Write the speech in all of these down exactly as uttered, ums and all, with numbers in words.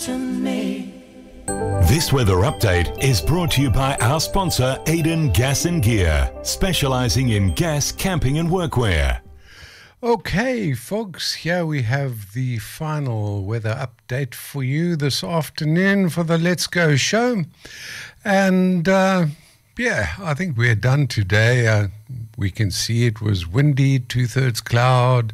This weather update is brought to you by our sponsor, Aiden Gas and Gear, specializing in gas, camping and workwear. Okay, folks, here we have the final weather update for you this afternoon for the Let's Go show. And, uh, yeah, I think we're done today. Uh, we can see it was windy, two-thirds cloud,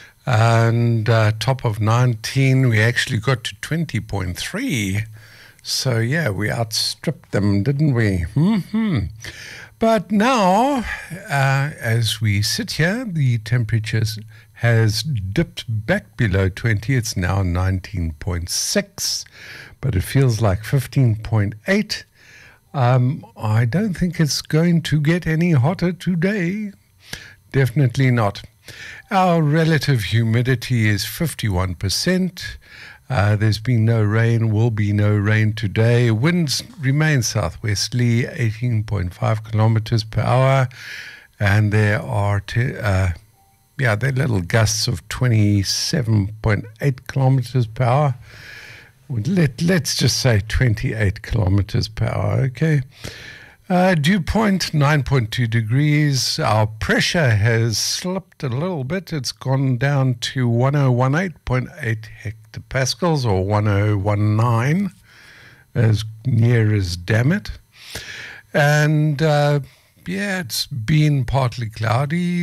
and uh, top of nineteen. We actually got to twenty point three. So, yeah, we outstripped them, didn't we? Mm-hmm. But now, uh, as we sit here, the temperature has dipped back below twenty. It's now nineteen point six, but it feels like fifteen point eight. Um, I don't think it's going to get any hotter today. Definitely not. Our relative humidity is fifty-one percent. Uh, there's been no rain, will be no rain today. Winds remain southwesterly, eighteen point five kilometers per hour. And there are, t- uh, yeah, there are little gusts of twenty-seven point eight kilometers per hour. Let, let's just say twenty-eight kilometers per hour, okay? Uh, dew point, nine point two degrees. Our pressure has slipped a little bit. It's gone down to ten eighteen point eight hectopascals, or ten nineteen, as near as damn it. And, uh, yeah, it's been partly cloudy.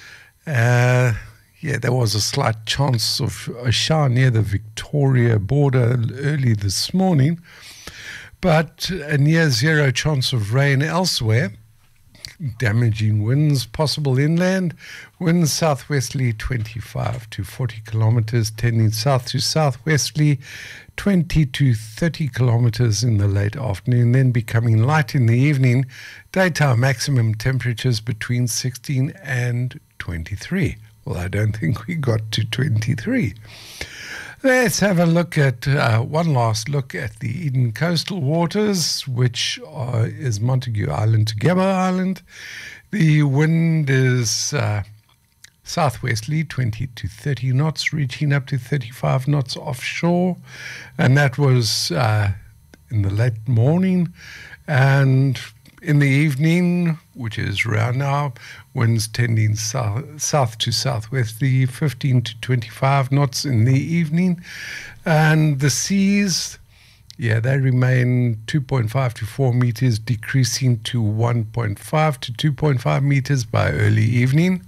Uh, yeah, there was a slight chance of a shower near the Victoria border early this morning, but a near zero chance of rain elsewhere. Damaging winds possible inland. Winds southwesterly twenty-five to forty kilometers, tending south to southwesterly twenty to thirty kilometers in the late afternoon, then becoming light in the evening. Daytime maximum temperatures between sixteen and twenty-three. Well, I don't think we got to twenty-three. Let's have a look at, uh, one last look at the Eden coastal waters, which are, is Montague Island to Gabba Island. The wind is uh, southwesterly, twenty to thirty knots, reaching up to thirty-five knots offshore. And that was uh, in the late morning. And in the evening, which is around now, winds tending south, south to southwesterly, fifteen to twenty-five knots in the evening. And the seas, yeah, they remain two point five to four meters, decreasing to one point five to two point five meters by early evening.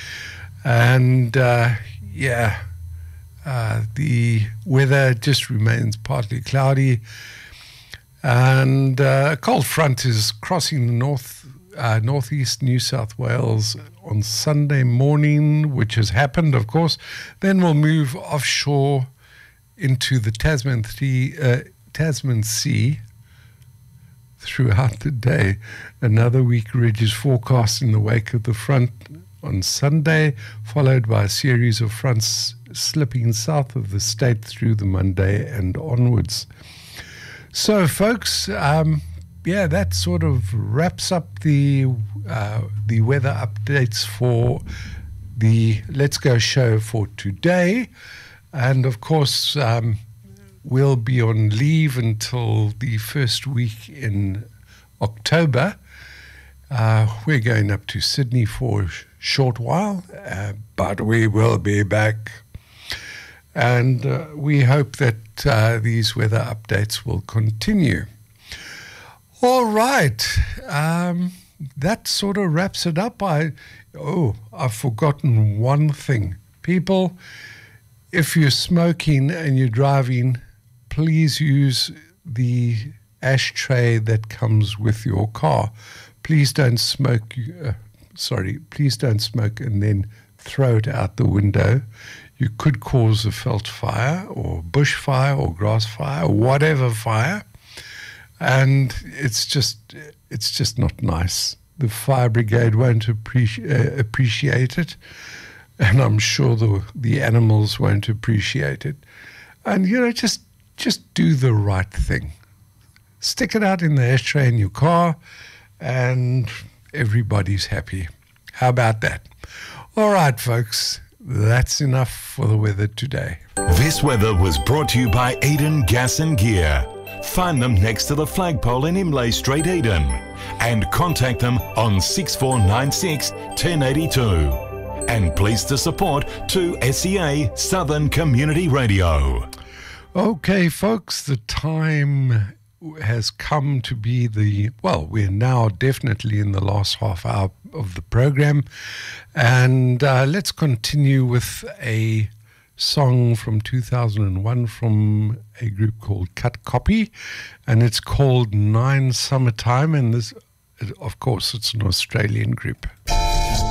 And, uh, yeah, uh, the weather just remains partly cloudy. And uh, a cold front is crossing the north, uh, northeast New South Wales on Sunday morning, which has happened, of course. Then we'll move offshore into the Tasman, the, uh, Tasman Sea throughout the day. Another weak ridge is forecast in the wake of the front on Sunday, followed by a series of fronts slipping south of the state through the Monday and onwards. So, folks, um, yeah, that sort of wraps up the uh, the weather updates for the Let's Go show for today. And, of course, um, we'll be on leave until the first week in October. Uh, we're going up to Sydney for a short while, uh, but we will be back. And uh, we hope that uh, these weather updates will continue. All right. Um, that sort of wraps it up. I Oh, I've forgotten one thing. People, if you're smoking and you're driving, please use the ashtray that comes with your car. Please don't smoke. Uh, sorry, please don't smoke and then throw it out the window. You could cause a felt fire or bush fire or grass fire or whatever fire. And it's just it's just not nice. The fire brigade won't appreci- uh, appreciate it. And I'm sure the the animals won't appreciate it. And, you know, just just do the right thing. Stick it out in the ashtray in your car and everybody's happy. How about that? All right, folks. that's enough for the weather today. This weather was brought to you by Eden Gas and Gear. Find them next to the flagpole in Imlay Street, Eden, and contact them on six four nine six, one zero eight two. And pleased to support two S E A Southern Community Radio. Okay, folks, the time has come to be the, well, we're now definitely in the last half hour of the program. And uh, let's continue with a song from two thousand one from a group called Cut Copy, and it's called Nine Summertime, and this, of course, it's an Australian group.